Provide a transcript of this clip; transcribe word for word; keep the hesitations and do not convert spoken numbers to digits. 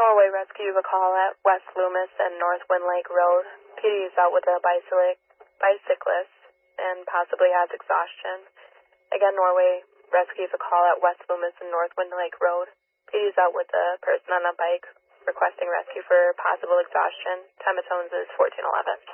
Norway Rescue, a call at West Loomis and North Wind Lake Road. P D is out with a bicyclist bicyclist and possibly has exhaustion. Again, Norway Rescue, a call at West Loomis and North Wind Lake Road. P D is out with a person on a bike requesting rescue for possible exhaustion. Time of tones is fourteen eleven.